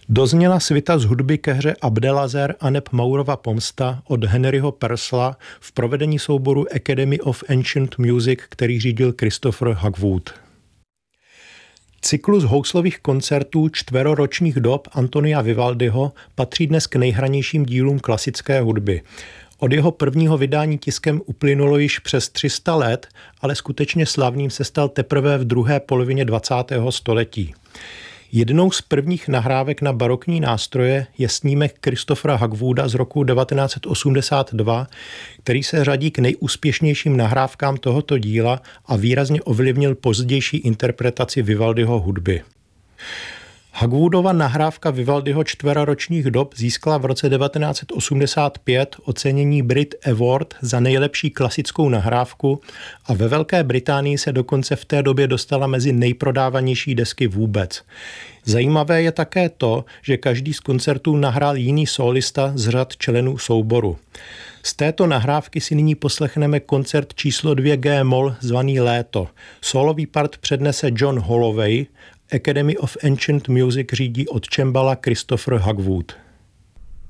Dozněla svita z hudby ke hře Abdelazer aneb Maurova pomsta od Henryho Purcella v provedení souboru Academy of Ancient Music, který řídil Christopher Hogwood. Cyklus houslových koncertů čtveroročních dob Antonia Vivaldiho patří dnes k nejhranějším dílům klasické hudby. Od jeho prvního vydání tiskem uplynulo již přes 300 let, ale skutečně slavným se stal teprve v druhé polovině 20. století. Jednou z prvních nahrávek na barokní nástroje je snímek Christophera Hogwooda z roku 1982, který se řadí k nejúspěšnějším nahrávkám tohoto díla a výrazně ovlivnil pozdější interpretaci Vivaldiho hudby. Hogwoodova nahrávka Vivaldiho čtveroročních dob získala v roce 1985 ocenění Brit Award za nejlepší klasickou nahrávku a ve Velké Británii se dokonce v té době dostala mezi nejprodávanější desky vůbec. Zajímavé je také to, že každý z koncertů nahrál jiný solista z řad členů souboru. Z této nahrávky si nyní poslechneme koncert číslo 2 G-moll zvaný Léto. Solový part přednese John Holloway, Academy of Ancient Music řídí od cembala Christopher Hogwood.